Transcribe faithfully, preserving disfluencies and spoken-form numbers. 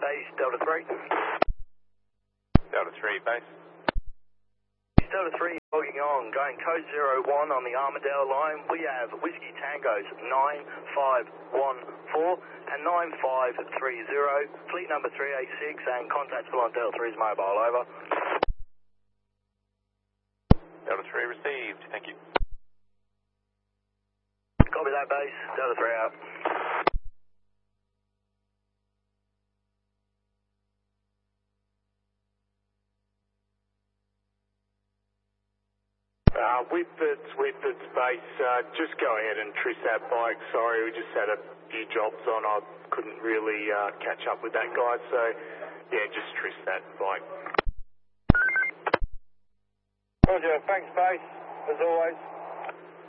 base, Delta three. Delta three, base. Delta three, logging on, going code zero one on the Armadale line. We have Whiskey Tangos nine five one four and nine five three zero, fleet number three eight six, and contactable on Delta three's mobile, over. Delta three received, thank you. Copy that, base, Delta three out. Uh, Whitford's, Whitford's base, uh, just go ahead and tris that bike. Sorry, we just had a few jobs on. I couldn't really uh, catch up with that guy, so yeah, just tris that bike. Roger, thanks base, as always.